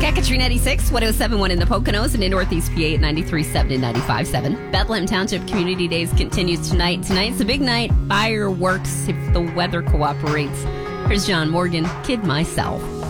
Katrine 96, 107.1 in the Poconos and in Northeast PA at 93.7 and 95.7. Bethlehem Township Community Days continues tonight. Tonight's a big night. Fireworks if the weather cooperates. Here's John Morgan, Kid Myself.